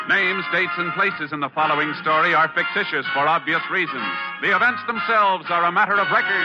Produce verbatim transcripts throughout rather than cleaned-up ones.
Names, dates, and places in the following story are fictitious for obvious reasons. The events themselves are a matter of record.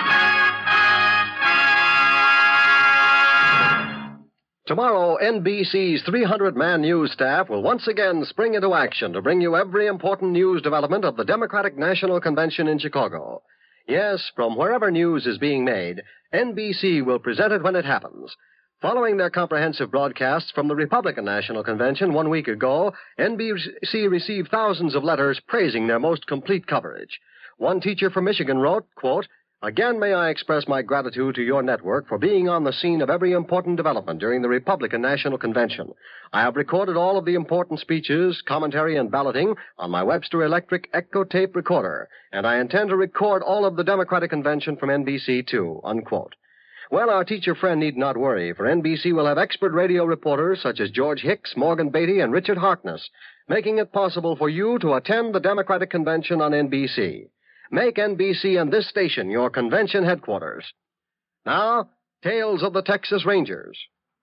Tomorrow, N B C's three hundred man news staff will once again spring into action to bring you every important news development of the Democratic National Convention in Chicago. Yes, from wherever news is being made, N B C will present it when it happens. Following their comprehensive broadcasts from the Republican National Convention one week ago, N B C received thousands of letters praising their most complete coverage. One teacher from Michigan wrote, quote, "Again, may I express my gratitude to your network for being on the scene of every important development during the Republican National Convention. I have recorded all of the important speeches, commentary, and balloting on my Webster Electric Echo Tape Recorder, and I intend to record all of the Democratic Convention from N B C, too," unquote. Well, our teacher friend need not worry, for N B C will have expert radio reporters such as George Hicks, Morgan Beatty, and Richard Harkness, making it possible for you to attend the Democratic Convention on N B C. Make N B C and this station your convention headquarters. Now, Tales of the Texas Rangers.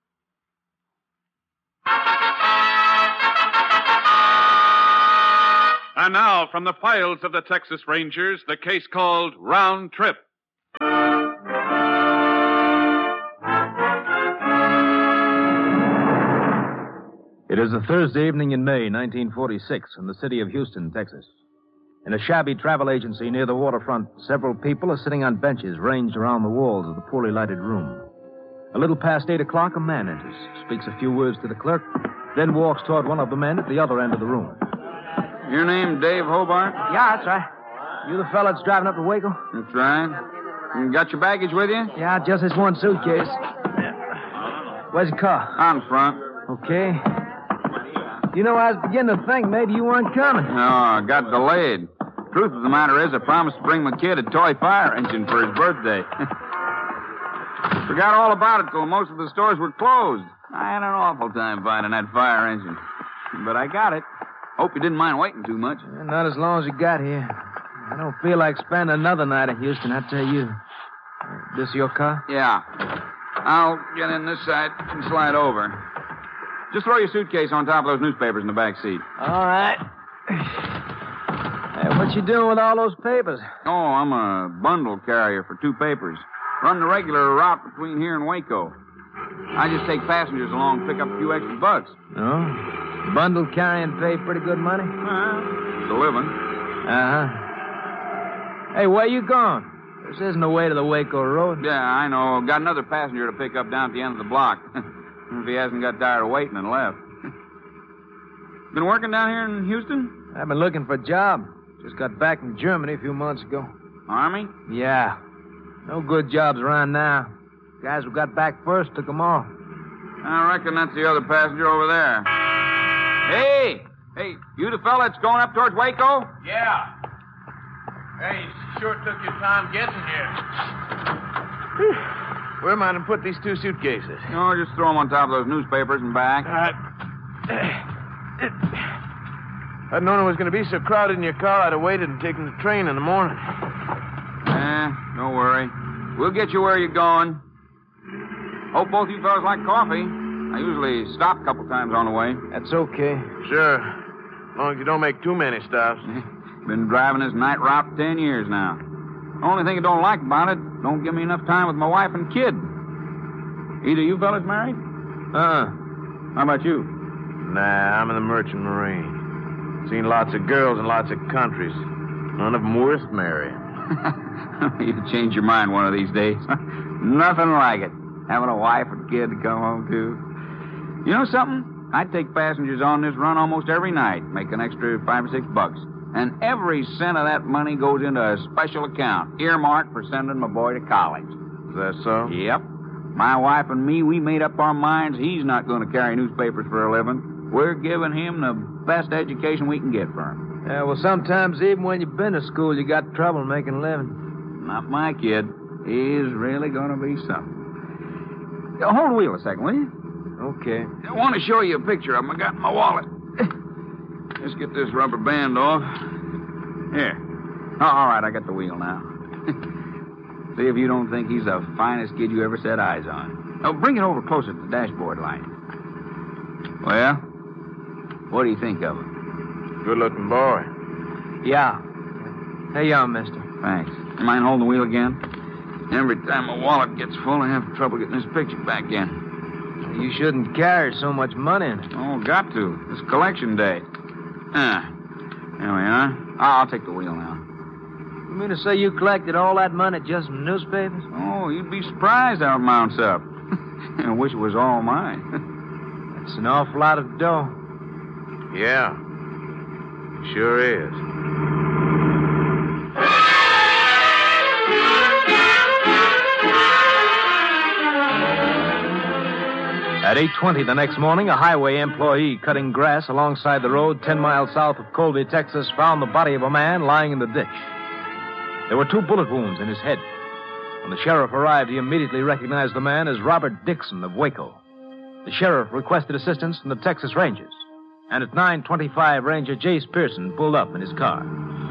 And now, from the files of the Texas Rangers, the case called Round Trip. It is a Thursday evening in May, nineteen forty-six, in the city of Houston, Texas. In a shabby travel agency near the waterfront, several people are sitting on benches ranged around the walls of the poorly lighted room. A little past eight o'clock, a man enters, speaks a few words to the clerk, then walks toward one of the men at the other end of the room. Your name Dave Hobart? Yeah, that's right. You the fella that's driving up to Waco? That's right. You got your baggage with you? Yeah, just this one suitcase. Where's your car? On front. Okay. You know, I was beginning to think maybe you weren't coming. No, I got delayed. Truth of the matter is, I promised to bring my kid a toy fire engine for his birthday. Forgot all about it till most of the stores were closed. I had an awful time finding that fire engine. But I got it. Hope you didn't mind waiting too much. Yeah, not as long as you got here. I don't feel like spending another night in Houston, I tell you. Uh, this your car? Yeah. I'll get in this side and slide over. Just throw your suitcase on top of those newspapers in the back seat. All right. Hey, what you doing with all those papers? Oh, I'm a bundle carrier for two papers. Run the regular route between here and Waco. I just take passengers along and pick up a few extra bucks. Oh? Bundle carrying pay pretty good money? Uh, it's a living. Uh-huh. Hey, where you going? This isn't the way to the Waco Road. Yeah, I know. Got another passenger to pick up down at the end of the block. If he hasn't got tired of waiting and left. Been working down here in Houston? I've been looking for a job. Just got back from Germany a few months ago. Army? Yeah. No good jobs around now. Guys who got back first took them off. I reckon that's the other passenger over there. Hey! Hey, you the fella that's going up towards Waco? Yeah. Hey, you sure took your time getting here. Where am I to put these two suitcases? No, just throw them on top of those newspapers and back. Uh, I'd known it was going to be so crowded in your car, I'd have waited and taken the train in the morning. Eh, don't worry. We'll get you where you're going. Hope both you fellas like coffee. I usually stop a couple times on the way. That's okay. Sure. As long as you don't make too many stops. Been driving this night route for ten years now. The only thing I don't like about it, don't give me enough time with my wife and kid. Either you fellas married? Uh-uh. How about you? Nah, I'm in the Merchant Marine. Seen lots of girls in lots of countries. None of them worth marrying. You'll change your mind one of these days. Nothing like it. Having a wife and kid to come home to. You know something? I take passengers on this run almost every night, make an extra five or six bucks. And every cent of that money goes into a special account, earmarked for sending my boy to college. Is that so? Yep. My wife and me, we made up our minds he's not going to carry newspapers for a living. We're giving him the best education we can get for him. Yeah, well, sometimes even when you've been to school, you got trouble making a living. Not my kid. He's really going to be something. Hold the wheel a second, will you? Okay. I want to show you a picture of him I got in my wallet. Just get this rubber band off. Here. Oh, all right, I got the wheel now. See if you don't think he's the finest kid you ever set eyes on. Oh, bring it over closer to the dashboard light. Well, What do you think of him? Good-looking boy. Yeah. Hey, you, mister. Thanks. You mind holding the wheel again? Every time my wallet gets full, I have trouble getting this picture back in. You shouldn't carry so much money in it. Oh, got to. It's collection day. Ah, there we are. I'll take the wheel now. You mean to say you collected all that money just from newspapers? Oh, you'd be surprised how it mounts up. I wish it was all mine. That's an awful lot of dough. Yeah. Sure is. At eight twenty the next morning, a highway employee cutting grass alongside the road ten miles south of Colby, Texas, found the body of a man lying in the ditch. There were two bullet wounds in his head. When the sheriff arrived, he immediately recognized the man as Robert Dixon of Waco. The sheriff requested assistance from the Texas Rangers. And at nine twenty-five, Ranger Jace Pearson pulled up in his car.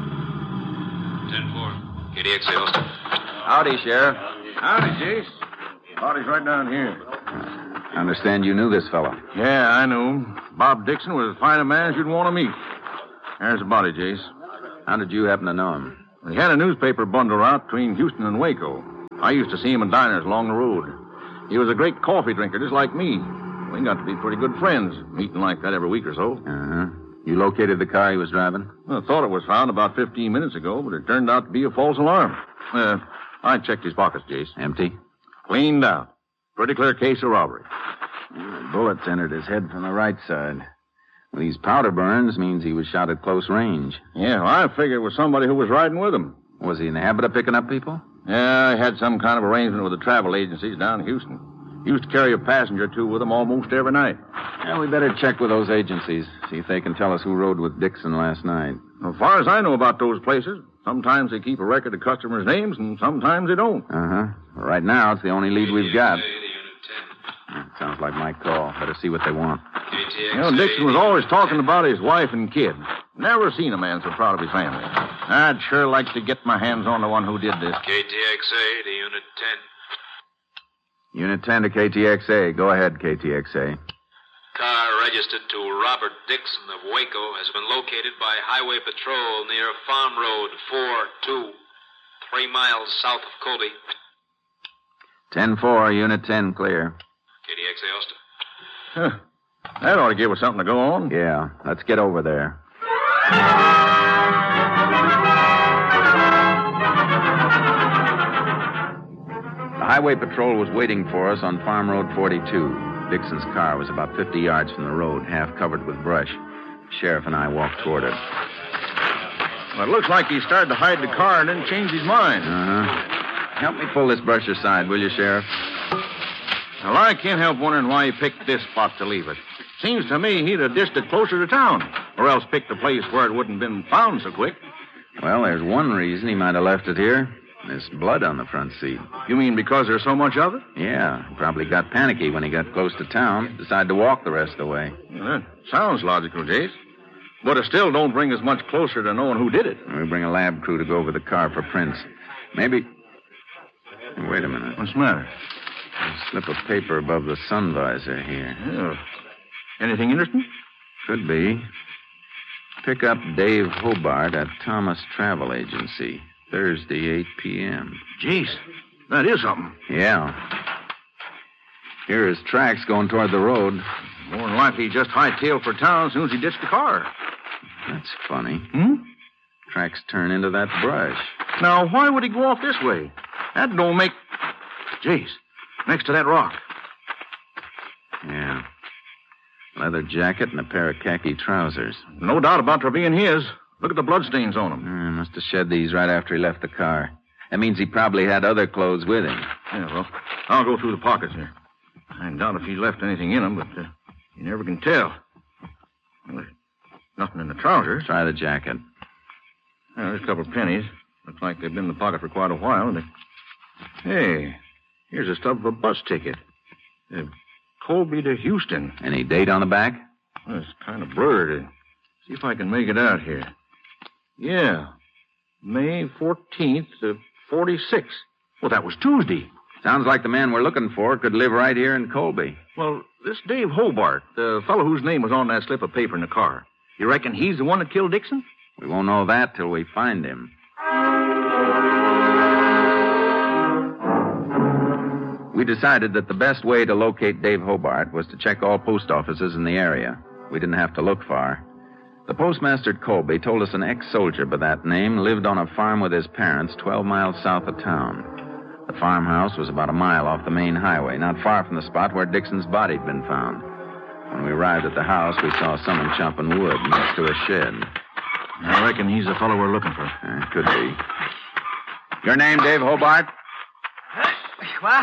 ten four, K D X A, Austin. Howdy, Sheriff. Howdy, Jace. Body's right down here. I understand you knew this fellow. Yeah, I knew him. Bob Dixon was as fine a man as you'd want to meet. There's the body, Jace. How did you happen to know him? He had a newspaper bundle route between Houston and Waco. I used to see him in diners along the road. He was a great coffee drinker, just like me. We got to be pretty good friends, meeting like that every week or so. Uh-huh. You located the car he was driving? I thought it was found about fifteen minutes ago, but it turned out to be a false alarm. Uh, I checked his pockets, Jace. Empty? Cleaned out. Pretty clear case of robbery. The bullets entered his head from the right side. Well, these powder burns means he was shot at close range. Yeah, well, I figured it was somebody who was riding with him. Was he in the habit of picking up people? Yeah, he had some kind of arrangement with the travel agencies down in Houston. He used to carry a passenger or two with him almost every night. Well, we better check with those agencies, see if they can tell us who rode with Dixon last night. As far as I know about those places, sometimes they keep a record of customers' names, and sometimes they don't. Uh-huh. Right now, it's the only lead we've got. Sounds like my call. Better see what they want. You know, Dixon was always talking about his wife and kid. Never seen a man so proud of his family. I'd sure like to get my hands on the one who did this. K T X A to Unit ten. Unit ten to K T X A. Go ahead, K T X A. Car registered to Robert Dixon of Waco has been located by Highway Patrol near Farm Road four two, three miles south of Colby. ten four, Unit ten, clear. K D X A, Austin. Huh. That ought to give us something to go on. Yeah, let's get over there. The Highway Patrol was waiting for us on Farm Road forty-two. Dixon's car was about fifty yards from the road, half covered with brush. The sheriff and I walked toward it. Well, it looks like he started to hide the car and then changed his mind. Uh-huh. Help me pull this brush aside, will you, Sheriff? Well, I can't help wondering why he picked this spot to leave it. Seems to me he'd have dished it closer to town, or else picked a place where it wouldn't have been found so quick. Well, there's one reason he might have left it here. There's blood on the front seat. You mean because there's so much of it? Yeah, he probably got panicky when he got close to town. Decided to walk the rest of the way. Well, that sounds logical, Jace. But it still don't bring us much closer to knowing who did it. We bring a lab crew to go over the car for prints. Maybe... Wait a minute. What's the matter? A slip of paper above the sun visor here. Oh. Anything interesting? Could be. Pick up Dave Hobart at Thomas Travel Agency. Thursday, eight p.m. Jace, that is something. Yeah. Here are his tracks going toward the road. More than likely he just hightailed for town as soon as he ditched the car. That's funny. Hmm? Tracks turn into that brush. Now, why would he go off this way? That don't make... Jace, next to that rock. Yeah. Leather jacket and a pair of khaki trousers. No doubt about their being his. Look at the bloodstains on them. Uh, must have shed these right after he left the car. That means he probably had other clothes with him. Yeah, well, I'll go through the pockets here. I doubt if he left anything in them, but uh, you never can tell. Well, there's nothing in the trousers. Try the jacket. Well, there's a couple of pennies. Looks like they've been in the pocket for quite a while. They... Hey, here's a stub of a bus ticket. Uh, Colby to Houston. Any date on the back? Well, it's kind of blurred. Uh, see if I can make it out here. Yeah, May fourteenth of forty-six. Well, that was Tuesday. Sounds like the man we're looking for could live right here in Colby. Well, this Dave Hobart, the fellow whose name was on that slip of paper in the car, you reckon he's the one that killed Dixon? We won't know that till we find him. We decided that the best way to locate Dave Hobart was to check all post offices in the area. We didn't have to look far. The postmaster at Colby told us an ex-soldier by that name lived on a farm with his parents twelve miles south of town. The farmhouse was about a mile off the main highway, not far from the spot where Dixon's body had been found. When we arrived at the house, we saw someone chopping wood next to a shed. I reckon he's the fellow we're looking for. Uh, could be. Your name, Dave Hobart? What?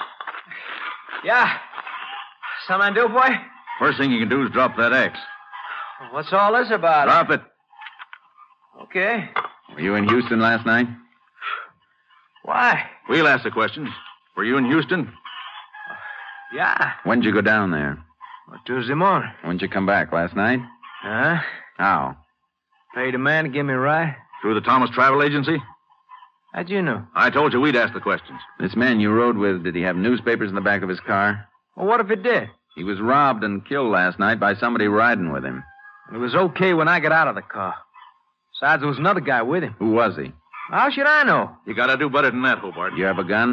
Yeah. Something to do, boy? First thing you can do is drop that axe. What's all this about? Drop it. Okay. Were you in Houston last night? Why? We'll ask the questions. Were you in Houston? Yeah. When'd you go down there? Well, Tuesday morning. When'd you come back, last night? Huh? How? Paid a man to give me a ride. Through the Thomas Travel Agency? How'd you know? I told you we'd ask the questions. This man you rode with, did he have newspapers in the back of his car? Well, what if it did? He was robbed and killed last night by somebody riding with him. It was okay when I got out of the car. Besides, there was another guy with him. Who was he? How should I know? You gotta do better than that, Hobart. You have a gun?